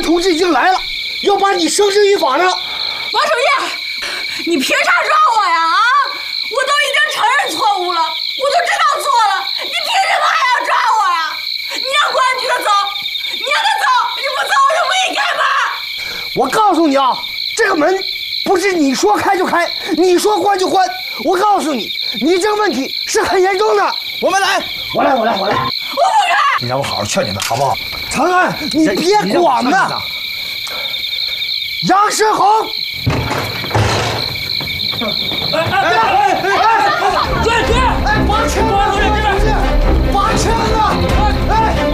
安同志已经来了，要把你绳之以法呢。 王守义，你凭啥抓我呀？啊！我都已经承认错误了，我都知道错了，你凭什么还要抓我呀？你让公安局的走，你让他走，你不走我就不给你开门。 我告诉你啊，这个门不是你说开就开，你说关就关。我告诉你，你这个问题是很严重的。 我们来， 我来。 我不开。 你让我好好劝劝他，好不好？ 长安，你别管了。杨世宏，